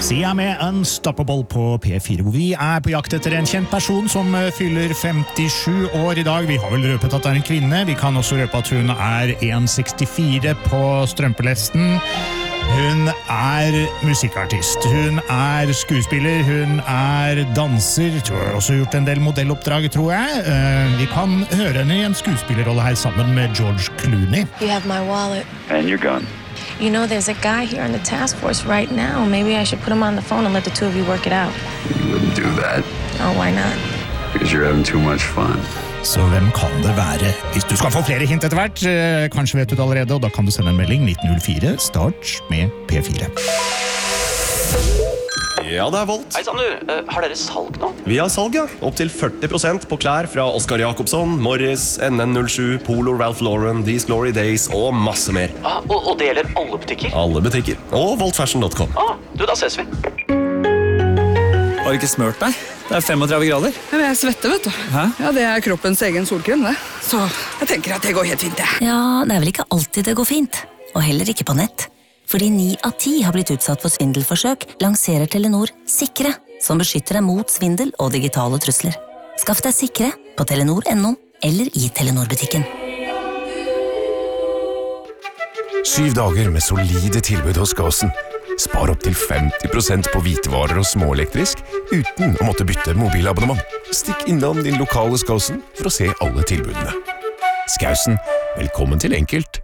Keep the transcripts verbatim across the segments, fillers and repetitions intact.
Sia med Unstoppable på P fire, hvor vi er på jakt etter en kjent person som fyller femtisju år i dag. Vi har vel røpet at det er en kvinne. Vi kan også røpe at hun er en komma sekstifire på strømpelesten. Hun er musikkartist, hun er skuespiller, hun er danser. Hun har også gjort en del modelloppdrag, tror jeg. Vi kan høre henne i en skuespillerrolle her sammen med George Clooney. You have my wallet. And your gun. You know, there's a guy here on the task force right now. Maybe I should put him on the phone and let the two of you work it out. You wouldn't do that. Oh, why not? Because you're having too much fun. Så hvem kan det være? Hvis du skal få flere hint etter hvert, kanskje vet du det allerede, og da kan du sende en melding nitten null fire, start med P fire. Ja, det er Volt. Hei, Sander. Uh, har dere salg nå? Vi har salg, ja. Opp til førti prosent på klær fra Oscar Jakobsson, Morris, N N null sju, Polo, Ralph Lauren, These Glory Days og masse mer. Ah, og, og det gjelder alle butikker? Alle butikker. Og volt fashion punktum com. Ah, du, da ses vi. Har du ikke smørt deg? Det er femogtredve grader. Ja, men jeg svetter, vet du. Hæ? Ja, det er kroppens egen solkrem, det. Så jeg tenker at det går helt fint, det. Ja, det er vel ikke alltid det går fint. Og heller ikke på nett. Fordi ni av ti har blitt utsatt for svindelforsøk, lanserer Telenor Sikre, som beskytter deg mot svindel og digitale trusler. Skaff deg Sikre på telenor punktum no eller i Telenor-butikken. Syv dager med solide tilbud hos Gåsen. Spar opp til femti prosent på hvitevarer og småelektrisk uten å måtte bytte mobilabonnement. Stikk innom din lokale Skåsen for å se alle tilbudene. Skåsen, velkommen til Enkelt.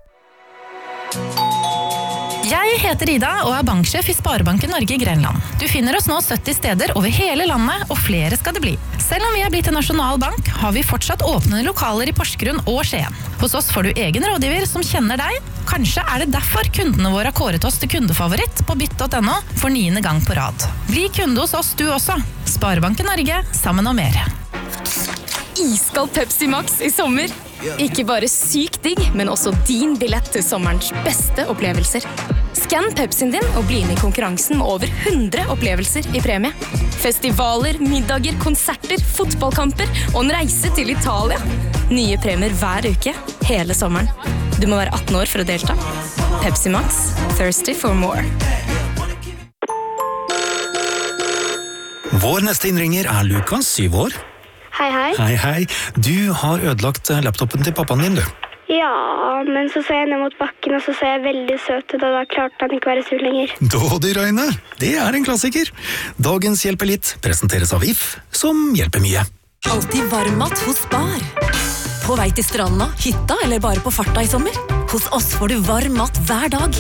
Jeg heter Ida og er banksjef i Sparebanken Norge i Grenland. Du finner oss nå sytti steder over hele landet, og flere skal det bli. Selv om vi er blitt en nasjonal bank, har vi fortsatt åpne lokaler i Porsgrunn og Skien. Hos oss får du egen rådgiver som kjenner deg. Kanskje er det derfor kundene våre har kåret oss til kundefavoritt på bytt punktum no for niende gang på rad. Bli kunde hos oss du også. Sparebanken Norge, sammen og mer. Iskald Pepsi Max i sommer. Ikke bare syk digg, men også din billett til sommerens beste opplevelser. Skann Pepsien din og bli med i konkurransen med over hundre opplevelser i premie. Festivaler, middager, konserter, fotballkamper og en reise til Italia. Nye premier hver uke, hele sommeren. Du må være atten år for å delta. Pepsi Max, thirsty for more. Vår neste innringer er Lukas, syv år. Hei, hei. Hei, hei. Du har ødelagt laptopen til pappaen din, du. Ja, men så så jeg ned mot bakken, og så så jeg veldig søt ut, og da klarte han ikke være sur lenger. Dådyrøyne, det er en klassiker. Dagens Hjelper litt presenteres av If, som hjelper mye. Alltid varmmat hos Spar. På vei til stranda, hytta eller bare på farta i sommer. Hos oss får du varm mat hver dag.